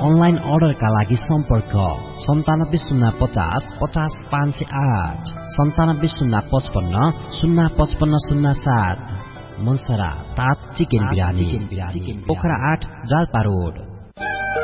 Online अर्डरका लागि सम्पर्क 970550 50508 9705505507। मनसरा ताज चिकन बिरानी, पोखरा 8 जाल्पा रोड।